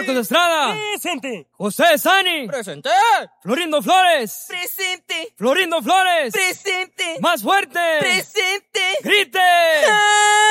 Marcos Estrada. Presente. José Sani. Presente. Florindo Flores. Presente. Florindo Flores. Presente. Más fuerte. Presente.